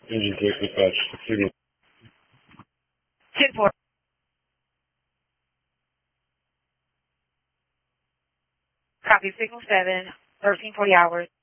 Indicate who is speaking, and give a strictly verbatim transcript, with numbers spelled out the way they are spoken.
Speaker 1: Engine three dispatch, signal.
Speaker 2: ten four. Copy, signal seven, thirteen forty hours.